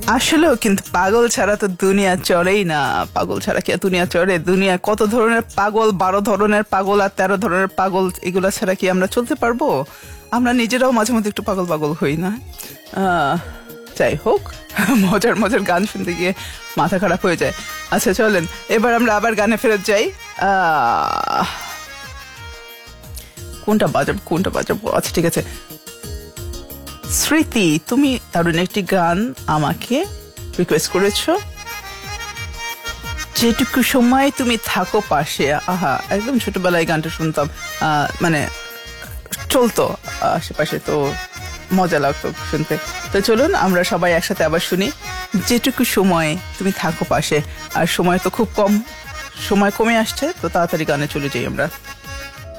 আসলেও কিন্তু পাগল ছাড়া তো দুনিয়া চলেই না। পাগল ছাড়া কি আর দুনিয়া চলে? দুনিয়া কত ধরনের পাগল, 12 ধরনের পাগল আর 13 ধরনের পাগল, এগুলা ছাড়া কি আমরা চলতে পারবো? আমরা নিজেরাও মাঝে মধ্যে একটু পাগল পাগল হই না? যাই হোক, মজার মজার গান শুনতে গিয়ে মাথা খারাপ হয়ে যায়। আচ্ছা চলেন এবার আমরা আবার গানে ফেরত যাই। কোনটা বাজাবো? আচ্ছা ঠিক আছে, স্মৃতি তুমি দারুণ একটি গান আমাকে রিকোয়েস্ট করেছো, যেটুকু সময় তুমি থাকো পাশে। আহা, একদম ছোটবেলায় গানটা শুনতাম, মানে চলতো আশেপাশে, তো মজা লাগতো শুনতে। তো চলুন আমরা সবাই একসাথে আবার শুনি, যেটুকু সময় তুমি থাকো পাশে। আর সময় তো খুব কম, সময় কমে আসছে, তো তাড়াতাড়ি গানে চলে যাই আমরা।